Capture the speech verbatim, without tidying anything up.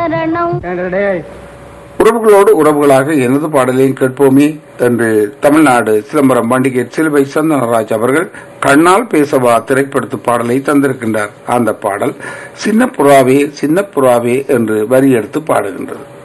சரணம். உறவுகளோடு உறவுகளாக எனது பாடலையும் கேட்போமே என்று தமிழ்நாடு சிதம்பரம் பண்டிகை சிலுவை சந்தனராஜ் அவர்கள் கண்ணால் பேசவா திரைப்படத்து பாடலை தந்திருக்கின்றார். அந்த பாடல் சின்ன புறாவே சின்ன புறாவே என்று வரி எடுத்து பாடுகின்றது.